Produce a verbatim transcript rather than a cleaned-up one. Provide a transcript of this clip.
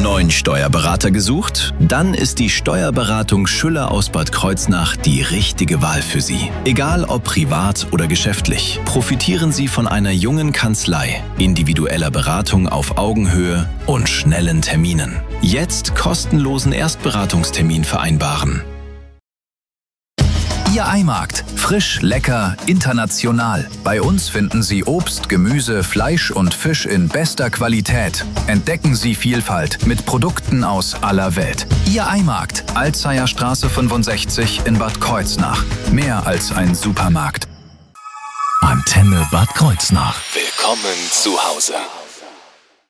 Neuen Steuerberater gesucht? Dann ist die Steuerberatung Schüller aus Bad Kreuznach die richtige Wahl für Sie. Egal ob privat oder geschäftlich, profitieren Sie von einer jungen Kanzlei, individueller Beratung auf Augenhöhe und schnellen Terminen. Jetzt kostenlosen Erstberatungstermin vereinbaren. Ihr Eimarkt. Frisch, lecker, international. Bei uns finden Sie Obst, Gemüse, Fleisch und Fisch in bester Qualität. Entdecken Sie Vielfalt mit Produkten aus aller Welt. Ihr Eimarkt. Alzeyer Straße fünfundsechzig in Bad Kreuznach. Mehr als ein Supermarkt. Antenne Bad Kreuznach. Willkommen zu Hause.